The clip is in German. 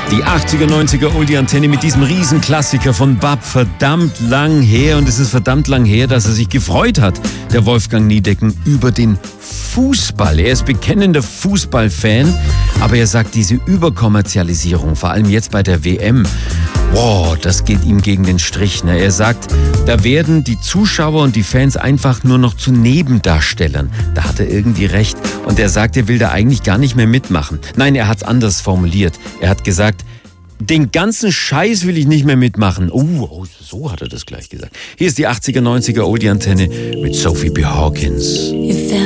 Die 80er, 90er Oldie-Antenne mit diesem Riesenklassiker von Bab, verdammt lang her. Und es ist verdammt lang her, dass er sich gefreut hat, der Wolfgang Niedecken, über den Fußball. Er ist bekennender Fußballfan, aber er sagt, diese Überkommerzialisierung, vor allem jetzt bei der WM, wow, das geht ihm gegen den Strich. Ne? Er sagt, da werden die Zuschauer und die Fans einfach nur noch zu Nebendarstellern. Da hat er irgendwie recht. Und er sagt, er will da eigentlich gar nicht mehr mitmachen. Nein, er hat es anders formuliert. Er hat gesagt, den ganzen Scheiß will ich nicht mehr mitmachen. Oh, so hat er das gleich gesagt. Hier ist die 80er, 90er Oldie-Antenne mit Sophie B. Hawkins.